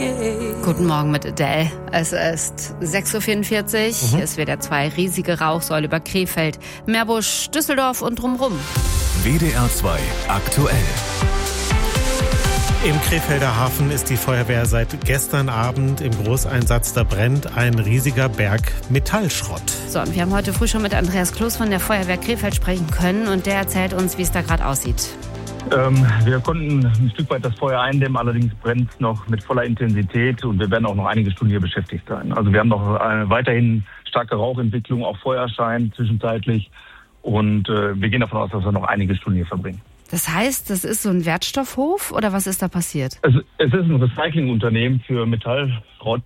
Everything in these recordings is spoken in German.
Guten Morgen mit Adele. Es ist 6.44 Uhr. Es wird zwei riesige Rauchsäule über Krefeld, Meerbusch, Düsseldorf und drumherum. WDR 2 aktuell. Im Krefelder Hafen ist die Feuerwehr seit gestern Abend im Großeinsatz. Da brennt ein riesiger Berg Metallschrott. So, und wir haben heute früh schon mit Andreas Kloß von der Feuerwehr Krefeld sprechen können und der erzählt uns, wie es da gerade aussieht. Wir konnten ein Stück weit das Feuer eindämmen, allerdings brennt es noch mit voller Intensität und wir werden auch noch einige Stunden hier beschäftigt sein. Also wir haben noch weiterhin starke Rauchentwicklung, auch Feuerschein zwischenzeitlich und wir gehen davon aus, dass wir noch einige Stunden hier verbringen. Das heißt, das ist so ein Wertstoffhof oder was ist da passiert? Es ist ein Recyclingunternehmen für Metallschrott,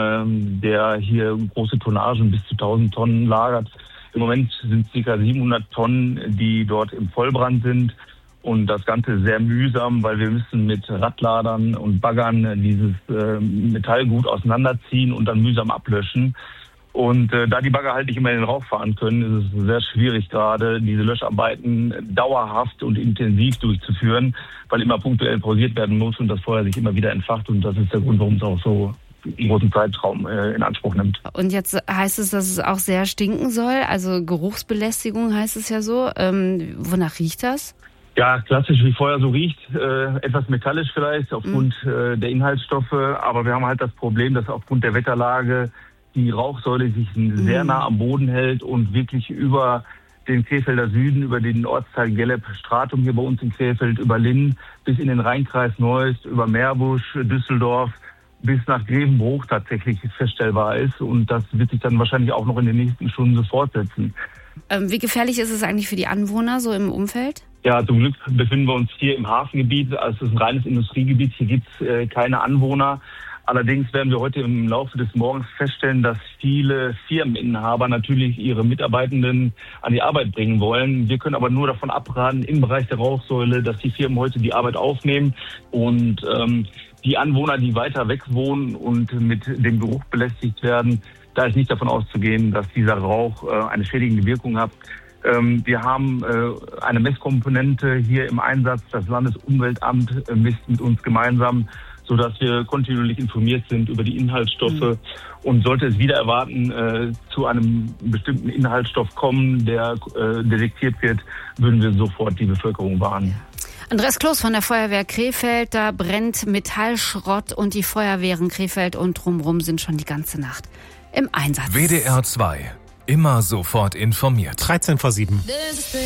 der hier große Tonnagen bis zu 1000 Tonnen lagert. Im Moment sind es ca. 700 Tonnen, die dort im Vollbrand sind. Und das Ganze sehr mühsam, weil wir müssen mit Radladern und Baggern dieses Metallgut auseinanderziehen und dann mühsam ablöschen. Und da die Bagger halt nicht immer in den Rauch fahren können, ist es sehr schwierig gerade, diese Löscharbeiten dauerhaft und intensiv durchzuführen, weil immer punktuell pausiert werden muss und das Feuer sich immer wieder entfacht. Und das ist der Grund, warum es auch so einen großen Zeitraum in Anspruch nimmt. Und jetzt heißt es, dass es auch sehr stinken soll, also Geruchsbelästigung heißt es ja so. Wonach riecht das? Ja, klassisch wie Feuer so riecht, etwas metallisch vielleicht aufgrund der Inhaltsstoffe, aber wir haben halt das Problem, dass aufgrund der Wetterlage die Rauchsäule sich sehr nah am Boden hält und wirklich über den Krefelder Süden, über den Ortsteil Gelleb-Stratum hier bei uns in Krefeld, über Linn bis in den Rheinkreis Neuss, über Meerbusch, Düsseldorf bis nach Grevenbruch tatsächlich feststellbar ist und das wird sich dann wahrscheinlich auch noch in den nächsten Stunden so fortsetzen. Wie gefährlich ist es eigentlich für die Anwohner so im Umfeld? Ja, zum Glück befinden wir uns hier im Hafengebiet. Also es ist ein reines Industriegebiet. Hier gibt es keine Anwohner. Allerdings werden wir heute im Laufe des Morgens feststellen, dass viele Firmeninhaber natürlich ihre Mitarbeitenden an die Arbeit bringen wollen. Wir können aber nur davon abraten, im Bereich der Rauchsäule, dass die Firmen heute die Arbeit aufnehmen und die Anwohner, die weiter weg wohnen und mit dem Geruch belästigt werden, da ist nicht davon auszugehen, dass dieser Rauch eine schädigende Wirkung hat. Wir haben eine Messkomponente hier im Einsatz. Das Landesumweltamt misst mit uns gemeinsam, sodass wir kontinuierlich informiert sind über die Inhaltsstoffe. Und sollte es wieder erwarten, zu einem bestimmten Inhaltsstoff kommen, der detektiert wird, würden wir sofort die Bevölkerung warnen. Andreas Kloß von der Feuerwehr Krefeld, da brennt Metallschrott und die Feuerwehren Krefeld und drumherum sind schon die ganze Nacht im Einsatz. WDR 2. Immer sofort informiert. 13 vor 7.